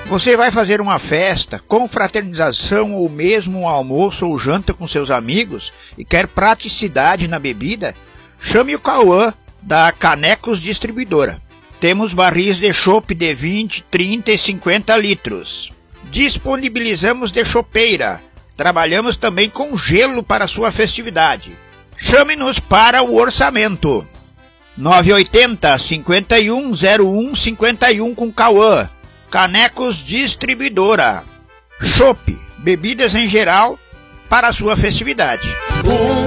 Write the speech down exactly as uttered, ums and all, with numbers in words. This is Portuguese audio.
Você vai fazer uma festa, confraternização ou mesmo um almoço ou janta com seus amigos e quer praticidade na bebida? Chame o Cauã da Canecos Distribuidora. Temos barris de chopp de vinte, trinta e cinquenta litros. Disponibilizamos de chopeira. Trabalhamos também com gelo para sua festividade. Chame-nos para o orçamento. nove oito zero, cinco um, zero um cinco um com Cauã. Canecos Distribuidora. Chopp, bebidas em geral para a sua festividade.